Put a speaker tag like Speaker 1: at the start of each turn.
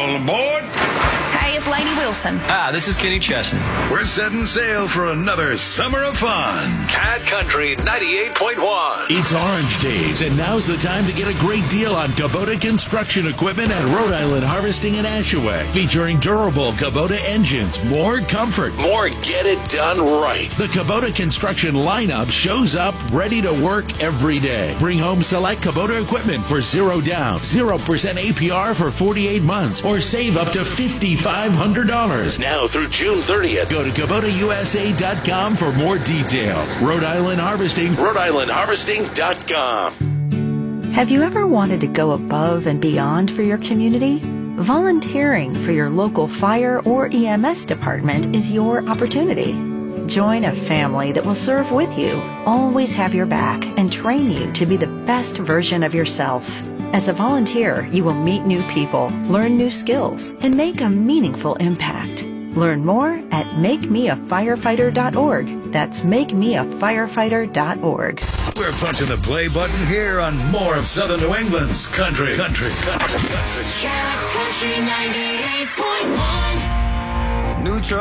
Speaker 1: All aboard.
Speaker 2: Hey, it's Lainey Wilson.
Speaker 3: Hi, this is Kenny Chesney.
Speaker 4: We're setting sail for another summer of fun.
Speaker 5: Cat Country 98.1.
Speaker 6: It's Orange Days, and now's the time to get a great deal on Kubota construction equipment at Rhode Island Harvesting in Ashaway. Featuring durable Kubota engines, more comfort, more get it done right. The Kubota construction lineup shows up ready to work every day. Bring home select Kubota equipment for $0 down, 0% APR for 48 months, or save up to $5,500. Now through June 30th. Go to KubotaUSA.com for more details. Rhode Island Harvesting, Rhode-IslandHarvesting.com.
Speaker 7: Have you ever wanted to go above and beyond for your community? Volunteering for your local fire or EMS department is your opportunity. Join a family that will serve with you, always have your back, and train you to be the best version of yourself. As a volunteer, you will meet new people, learn new skills, and make a meaningful impact. Learn more at MakeMeAFirefighter.org. That's MakeMeAFirefighter.org.
Speaker 4: We're punching the play button here on more of Southern New England's country.
Speaker 8: Cat Country 98.1.
Speaker 3: New truck.